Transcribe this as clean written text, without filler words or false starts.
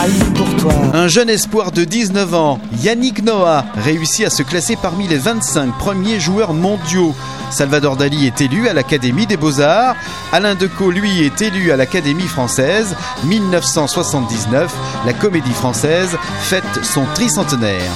travaille pour toi. Un jeune espoir de 19 ans, Yannick Noah, réussit à se classer parmi les 25 premiers joueurs mondiaux. Salvador Dali est élu à l'Académie des Beaux-Arts. Alain Decaux, lui, est élu à l'Académie française. 1979, la Comédie Française fête son tricentenaire.